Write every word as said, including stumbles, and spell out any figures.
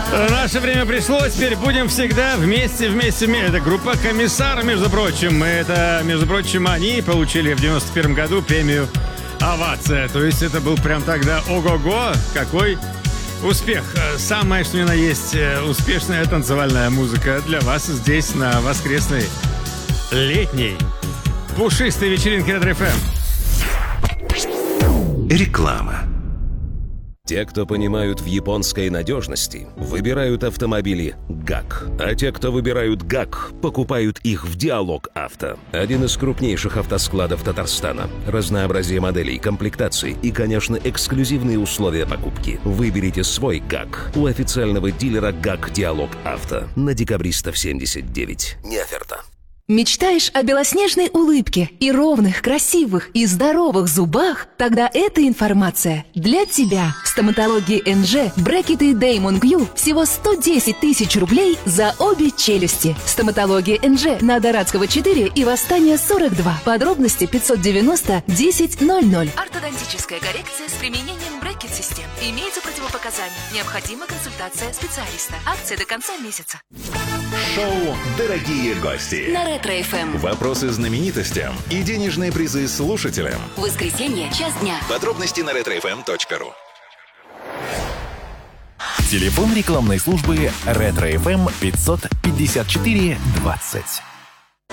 Наше время пришло, теперь будем всегда вместе, вместе, вместе. Это группа «Комиссар», между прочим. Это, между прочим, они получили в девяносто первом году премию «Овация». То есть это был прям тогда ого-го, какой успех. Самое, что ни на есть, успешная танцевальная музыка для вас здесь, на воскресной летней пушистой вечеринке Ретро-эф эм. Реклама. Те, кто понимают в японской надежности, выбирают автомобили ГАК. А те, кто выбирают ГАК, покупают их в Диалог Авто. Один из крупнейших автоскладов Татарстана. Разнообразие моделей, комплектаций и, конечно, эксклюзивные условия покупки. Выберите свой ГАК у официального дилера ГАК Диалог Авто на Декабристов семьдесят девять. Не оферта. Мечтаешь о белоснежной улыбке и ровных, красивых и здоровых зубах? Тогда эта информация для тебя. В стоматологии эн джи брекеты Damon Q всего сто десять тысяч рублей за обе челюсти. Стоматология эн джи на Дорадского четыре и Восстания сорок два. Подробности пятьсот девяносто десять ноль ноль. Ортодонтическая коррекция с применением брекет-систем. Имеются противопоказания. Необходима консультация специалиста. Акция до конца месяца. Шоу «Дорогие гости». На Ретро-эф эм. Вопросы знаменитостям и денежные призы слушателям. Воскресенье, час дня. Подробности на ретро эф эм точка ру. Телефон рекламной службы Ретро-эф эм пятьсот пятьдесят четыре двадцать.